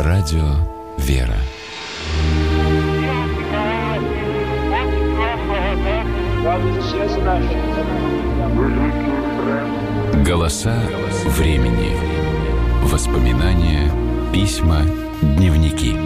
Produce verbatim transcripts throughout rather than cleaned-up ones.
Радио «Вера». Голоса времени. Воспоминания, письма, дневники.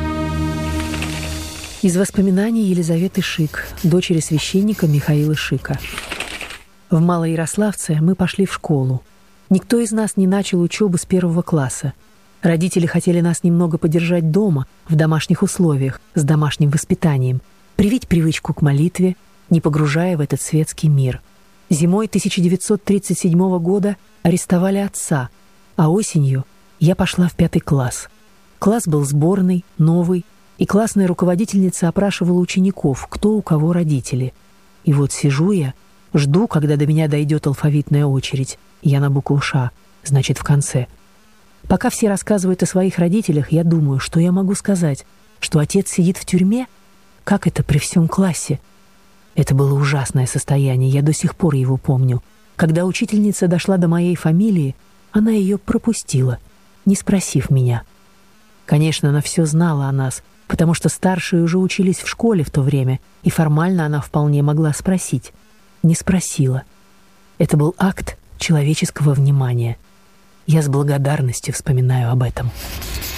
Из воспоминаний Елизаветы Шик, дочери священника Михаила Шика. В Малоярославце мы пошли в школу. Никто из нас не начал учебу с первого класса. Родители хотели нас немного подержать дома, в домашних условиях, с домашним воспитанием, привить привычку к молитве, не погружая в этот светский мир. Зимой тысяча девятьсот тридцать седьмого года арестовали отца, а осенью я пошла в пятый класс. Класс был сборный, новый, и классная руководительница опрашивала учеников, кто у кого родители. И вот сижу я, жду, когда до меня дойдет алфавитная очередь. Я на букву «Ш», значит, в конце. Пока все рассказывают о своих родителях, я думаю, что я могу сказать, что отец сидит в тюрьме? Как это при всем классе? Это было ужасное состояние, я до сих пор его помню. Когда учительница дошла до моей фамилии, она ее пропустила, не спросив меня. Конечно, она все знала о нас, потому что старшие уже учились в школе в то время, и формально она вполне могла спросить. Не спросила. Это был акт человеческого внимания. Я с благодарностью вспоминаю об этом.